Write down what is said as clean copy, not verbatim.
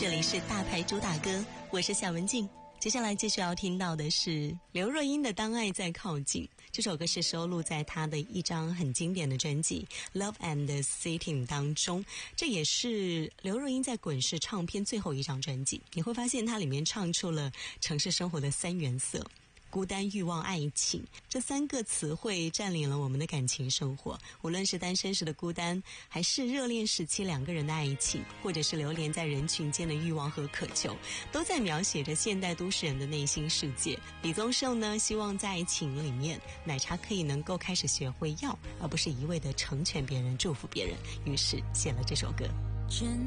这里是大牌主打歌，我是夏文静。接下来继续要听到的是刘若英的《当爱在靠近》，这首歌是收录在她的一张很经典的专辑《Love and Sitting》当中，这也是刘若英在滚石唱片最后一张专辑。你会发现它里面唱出了城市生活的三原色：孤单、欲望、爱情，这三个词汇占领了我们的感情生活。无论是单身时的孤单，还是热恋时期两个人的爱情，或者是流连在人群间的欲望和渴求，都在描写着现代都市人的内心世界。李宗盛呢，希望在爱情里面，奶茶可以能够开始学会要，而不是一味的成全别人、祝福别人，于是写了这首歌。